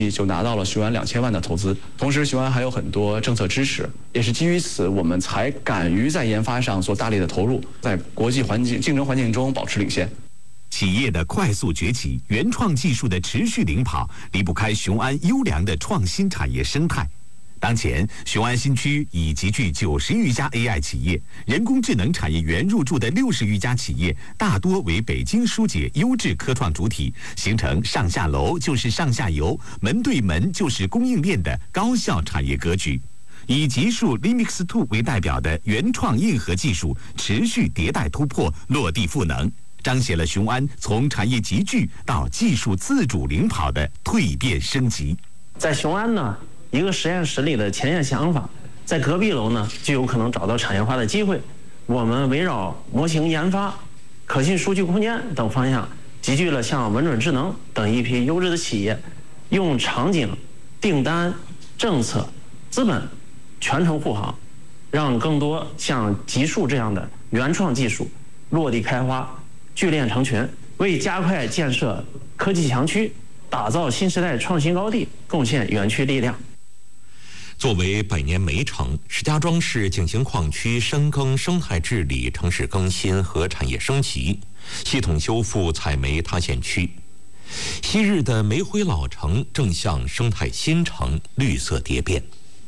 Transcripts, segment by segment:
就拿到了雄安2000万的投资，同时雄安还有很多政策支持，也是基于此，我们才敢于在研发上做大力的投入，在国际竞争环境中保持领先。 企业的快速崛起，原创技术的持续领跑，离不开雄安优良的创新产业生态。当前，雄安新区已集聚90余家 AI 企业，人工智能产业园入驻的60余家企业，大多为北京疏解优质科创主体，形成上下楼就是上下游，门对门就是供应链的高效产业格局。以极速 Limix 2为代表的原创硬核技术持续迭代突破，落地赋能，彰显了雄安从产业集聚到技术自主领跑的蜕变升级。 在雄安呢，一个实验室里的前沿想法，在隔壁楼呢就有可能找到产业化的机会。我们围绕模型研发、可信数据空间等方向，集聚了像文准智能等一批优质的企业，用场景、订单、政策、资本全程护航，让更多像极速这样的原创技术落地开花、聚链成群，为加快建设科技强区、打造新时代创新高地贡献园区力量。 作为百年煤城，石家庄市景兴矿区深耕生态治理、城市更新和产业升级，系统修复采煤塌陷区。昔日的煤灰老城正向生态新城绿色蝶变。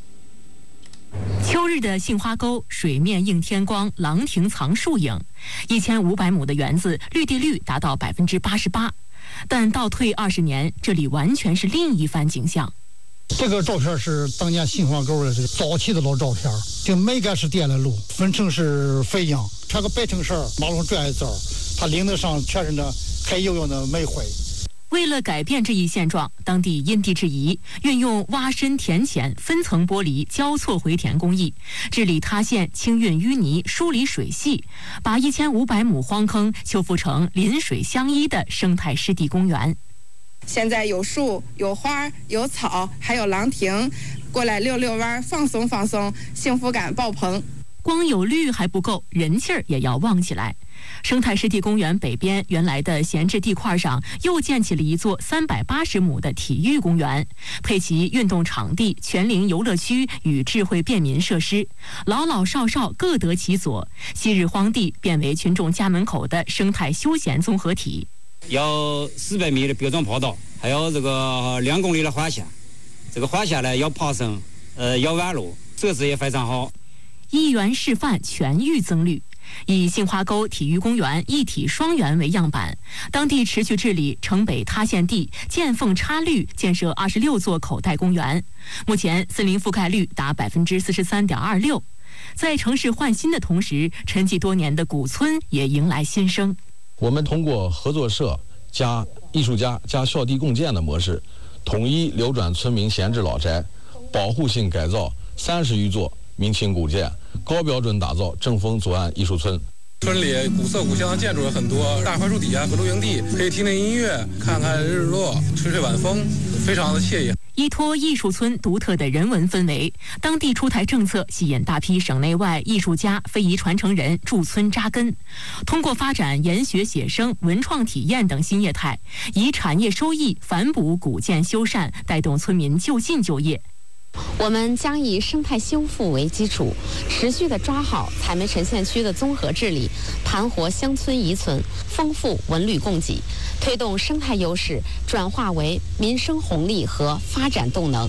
秋日的杏花沟，水面映天光，廊亭藏树影，1500亩的园子绿地率达到88%，但倒退20年，这里完全是另一番景象。 这个照片是当年杏花沟的这个早期的老照片，就煤杆是电了路，分成是肥秧，穿个白衬衫，马路拽一遭，他领子上全是那黑油油的煤灰。 为了改变这一现状，当地因地制宜，运用挖深填浅、分层剥离、交错回填工艺，治理塌陷、清运淤泥、梳理水系，把1500亩荒坑修复成林水相依的生态湿地公园。 现在有树、有花、有草，还有廊亭，过来溜溜弯，放松放松，幸福感爆棚。 光有绿还不够，人气儿也要旺起来。生态湿地公园北边原来的闲置地块上，又建起了一座380亩的体育公园，配齐运动场地、全龄游乐区与智慧便民设施，老老少少各得其所。昔日荒地变为群众家门口的生态休闲综合体。 要400米的标准跑道，还有这个2公里的花线，这个花线呢要爬升，要弯路，设置也非常好。 一园示范全域增绿，以杏花沟体育公园一体双园为样板，当地持续治理城北塌陷地，见缝插绿建设26座口袋公园，目前森林覆盖率达43.26%。在城市焕新的同时，沉寂多年的古村也迎来新生。 我们通过合作社加艺术家加校地共建的模式，统一流转村民闲置老宅，保护性改造30余座民情古建，高标准打造正风左岸艺术村。 村里古色古香的建筑有很多，大槐树底下个露营地，可以听听音乐，看看日落，吹吹晚风，非常的惬意。 依托艺术村独特的人文氛围，当地出台政策，吸引大批省内外艺术家、非遗传承人驻村扎根。通过发展研学写生、文创体验等新业态，以产业收益反哺古建修缮，带动村民就近就业。 我们将以生态修复为基础，持续地抓好采煤沉陷区的综合治理，盘活乡村遗存，丰富文旅供给，推动生态优势转化为民生红利和发展动能。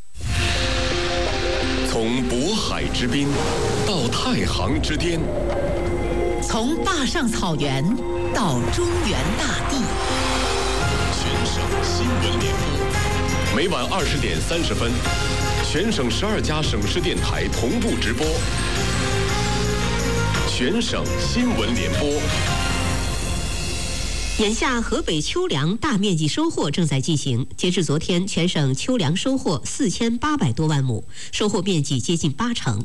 从渤海之滨到太行之巅， 从坝上草原到中原大地， 全省新闻联播，每晚20点30分。全省12家省市电台同步直播，全省新闻联播。 眼下河北秋粮大面积收获正在进行，截至昨天，全省秋粮收获4800多万亩，收获面积接近80%。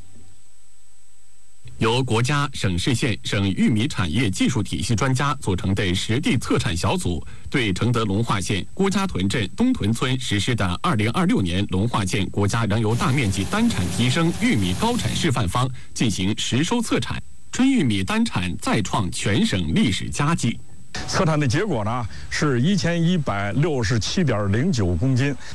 由国家、省市县省玉米产业技术体系专家组成的实地测产小组，对承德龙化县郭家屯镇东屯村实施的2026年龙化县国家粮油大面积单产提升玉米高产示范方进行实收测产，春玉米单产再创全省历史佳绩。 测产的结果呢是1167.09公斤，